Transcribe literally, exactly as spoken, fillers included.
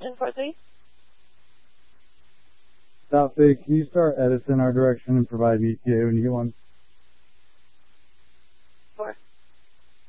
Engine four three. South Bay, can you start Edison our direction and provide an E T A when you get one?